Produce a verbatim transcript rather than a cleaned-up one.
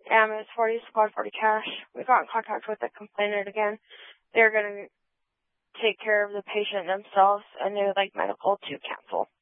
ambulance forty, squad forty cash. We got in contact with the complainant again. They're going to take care of the patient themselves, and they would like medical to cancel.